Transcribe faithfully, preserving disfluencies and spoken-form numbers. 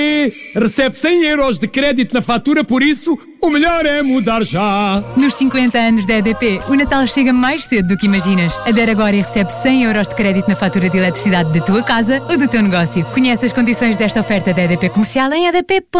Recebe cem euros de crédito na fatura, por isso, o melhor é mudar já. Nos cinquenta anos da E D P, o Natal chega mais cedo do que imaginas. Adere agora e recebe cem euros de crédito na fatura de eletricidade da tua casa ou do teu negócio. Conhece as condições desta oferta da E D P Comercial em E D P ponto pt.